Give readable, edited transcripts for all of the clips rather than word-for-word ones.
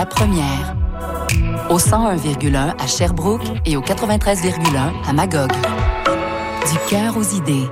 La première. Au 101,1 à Sherbrooke et au 93,1 à Magog. Du cœur aux idées.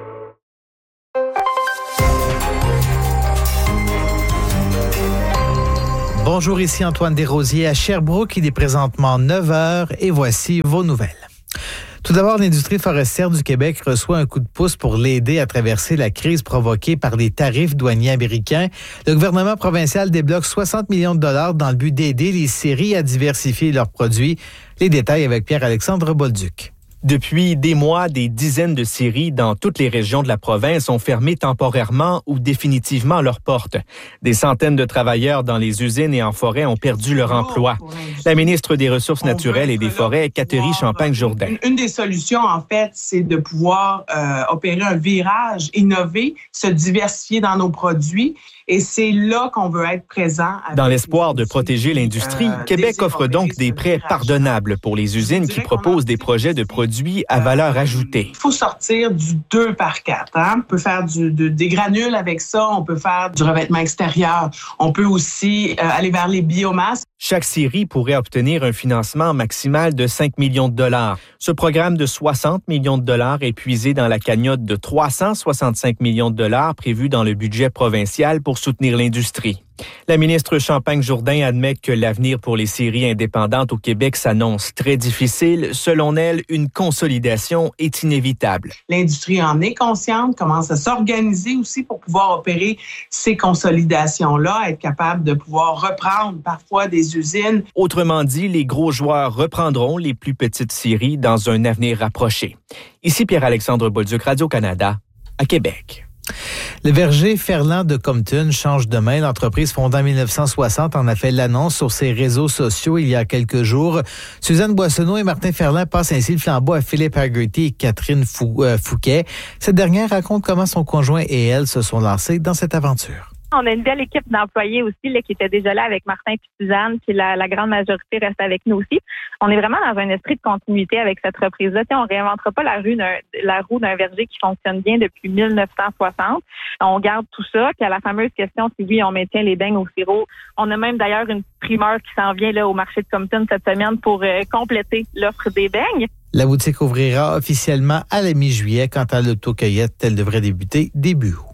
Bonjour, ici Antoine Desrosiers à Sherbrooke. Il est présentement 9h et voici vos nouvelles. Tout d'abord, l'industrie forestière du Québec reçoit un coup de pouce pour l'aider à traverser la crise provoquée par les tarifs douaniers américains. Le gouvernement provincial débloque 60 millions de dollars dans le but d'aider les scieries à diversifier leurs produits. Les détails avec Pierre-Alexandre Bolduc. Depuis des mois, des dizaines de scieries dans toutes les régions de la province ont fermé temporairement ou définitivement leurs portes. Des centaines de travailleurs dans les usines et en forêt ont perdu leur emploi. La ministre des Ressources naturelles et des Forêts, Catherine Champagne-Jourdain. Une des solutions, en fait, c'est de pouvoir opérer un virage, innover, se diversifier dans nos produits. Et c'est là qu'on veut être présent. Dans l'espoir de protéger l'industrie, Québec offre donc des prêts pardonnables pour les usines qui proposent des projets de produits à valeur ajoutée. Il faut sortir du 2 par 4. On peut faire des granules avec ça, on peut faire du revêtement extérieur. On peut aussi aller vers les biomasses. Chaque scierie pourrait obtenir un financement maximal de 5 millions de dollars. Ce programme de 60 millions de dollars est puisé dans la cagnotte de 365 millions de dollars prévue dans le budget provincial pour soutenir l'industrie. La ministre Champagne-Jourdain admet que l'avenir pour les scieries indépendantes au Québec s'annonce très difficile. Selon elle, une consolidation est inévitable. L'industrie en est consciente, commence à s'organiser aussi pour pouvoir opérer ces consolidations-là, être capable de pouvoir reprendre parfois des usines. Autrement dit, les gros joueurs reprendront les plus petites scieries dans un avenir rapproché. Ici Pierre-Alexandre Bolduc, Radio-Canada, à Québec. Le verger Ferland de Compton change de main. L'entreprise fondée en 1960 en a fait l'annonce sur ses réseaux sociaux il y a quelques jours. Suzanne Boissonneau et Martin Ferland passent ainsi le flambeau à Philippe Haggerty et Catherine Fouquet. Cette dernière raconte comment son conjoint et elle se sont lancés dans cette aventure. On a une belle équipe d'employés aussi là, qui était déjà là avec Martin et Suzanne, puis la grande majorité reste avec nous aussi. On est vraiment dans un esprit de continuité avec cette reprise-là. On ne réinventera pas la roue d'un verger qui fonctionne bien depuis 1960. On garde tout ça. Puis à la fameuse question si oui, on maintient les beignes au sirop. On a même d'ailleurs une primeur qui s'en vient là au marché de Compton cette semaine pour compléter l'offre des beignes. La boutique ouvrira officiellement à la mi-juillet. Quant à l'autocueillette, elle devrait débuter début août.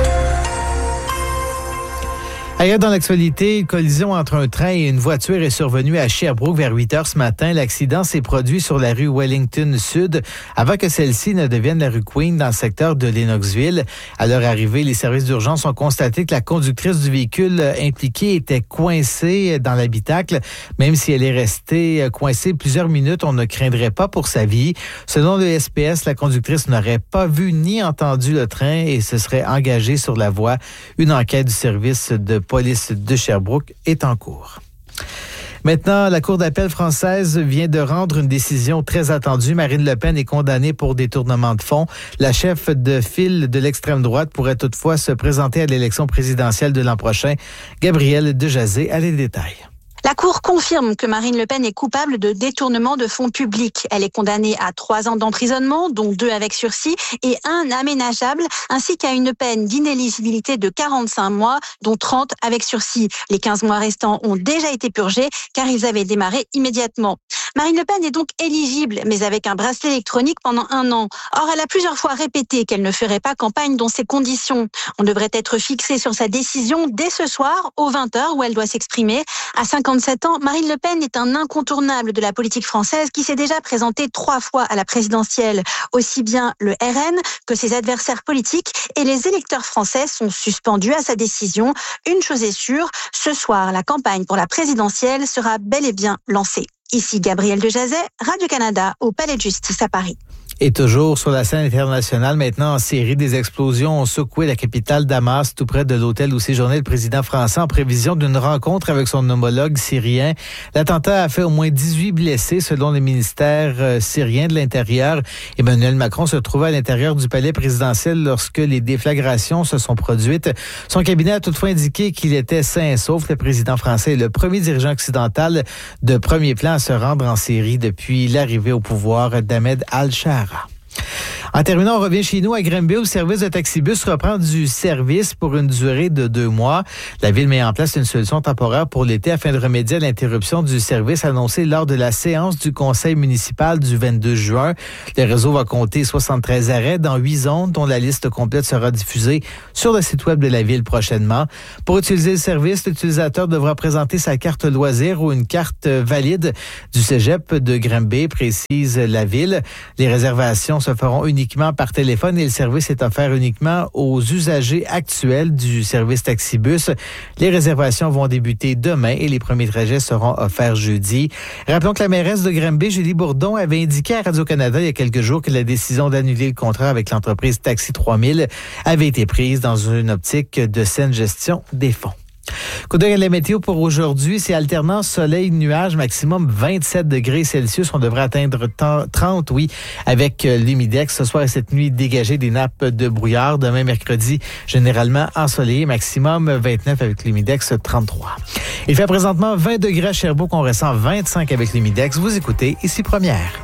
Ailleurs dans l'actualité, une collision entre un train et une voiture est survenue à Sherbrooke vers 8 heures ce matin. L'accident s'est produit sur la rue Wellington Sud avant que celle-ci ne devienne la rue Queen dans le secteur de Lennoxville. À leur arrivée, les services d'urgence ont constaté que la conductrice du véhicule impliqué était coincée dans l'habitacle. Même si elle est restée coincée plusieurs minutes, on ne craindrait pas pour sa vie. Selon le SPS, la conductrice n'aurait pas vu ni entendu le train et se serait engagée sur la voie. Une enquête du service de police de Sherbrooke est en cours. Maintenant, la Cour d'appel française vient de rendre une décision très attendue. Marine Le Pen est condamnée pour détournement de fonds. La chef de file de l'extrême droite pourrait toutefois se présenter à l'élection présidentielle de l'an prochain. Gabrielle Dejazet a les détails. La Cour confirme que Marine Le Pen est coupable de détournement de fonds publics. Elle est condamnée à 3 ans d'emprisonnement, dont 2 avec sursis et 1 aménageable, ainsi qu'à une peine d'inéligibilité de 45 mois, dont 30 avec sursis. Les 15 mois restants ont déjà été purgés car ils avaient démarré immédiatement. Marine Le Pen est donc éligible, mais avec un bracelet électronique pendant 1 an. Or, elle a plusieurs fois répété qu'elle ne ferait pas campagne dans ces conditions. On devrait être fixé sur sa décision dès ce soir, aux 20h, où elle doit s'exprimer. À 57 ans, Marine Le Pen est un incontournable de la politique française qui s'est déjà présentée 3 fois à la présidentielle. Aussi bien le RN que ses adversaires politiques et les électeurs français sont suspendus à sa décision. Une chose est sûre, ce soir, la campagne pour la présidentielle sera bel et bien lancée. Ici Gabrielle Dejazet, Radio-Canada, au Palais de Justice à Paris. Et toujours sur la scène internationale, maintenant en série, des explosions ont secoué la capitale Damas, tout près de l'hôtel où séjournait le président français en prévision d'une rencontre avec son homologue syrien. L'attentat a fait au moins 18 blessés selon le ministère syrien de l'Intérieur. Emmanuel Macron se trouvait à l'intérieur du palais présidentiel lorsque les déflagrations se sont produites. Son cabinet a toutefois indiqué qu'il était sain et sauf. Le président français est le premier dirigeant occidental de premier plan à se rendre en Syrie depuis l'arrivée au pouvoir d'Ahmed al-Shara. En terminant, on revient chez nous à Granby où le service de taxibus reprend du service pour une durée de 2 mois. La Ville met en place une solution temporaire pour l'été afin de remédier à l'interruption du service annoncée lors de la séance du conseil municipal du 22 juin. Le réseau va compter 73 arrêts dans 8 zones dont la liste complète sera diffusée sur le site web de la Ville prochainement. Pour utiliser le service, l'utilisateur devra présenter sa carte loisir ou une carte valide du cégep de Granby, précise la Ville. Les réservations se feront uniquement par téléphone et le service est offert uniquement aux usagers actuels du service taxibus. Les réservations vont débuter demain et les premiers trajets seront offerts jeudi. Rappelons que la mairesse de Granby, Julie Bourdon, avait indiqué à Radio-Canada il y a quelques jours que la décision d'annuler le contrat avec l'entreprise Taxi 3000 avait été prise dans une optique de saine gestion des fonds. Coup d'œil à la météo pour aujourd'hui, c'est alternance soleil-nuage, maximum 27 degrés Celsius. On devrait atteindre 30, avec l'humidex. Ce soir et cette nuit, dégager des nappes de brouillard. Demain, mercredi, généralement ensoleillé, maximum 29 avec l'humidex 33. Il fait présentement 20 degrés à Sherbrooke. On ressent 25 avec l'humidex. Vous écoutez Ici Première.